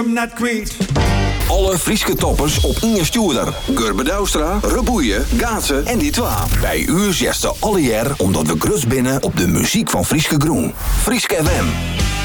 Alle Frieske toppers op Inge Stuurder. Gurbe Douwstra, Reboeien, Gaatsen en die twa. Bij u zesten alle jaar omdat we grus binnen op de muziek van Frieske Groen. Frieske FM.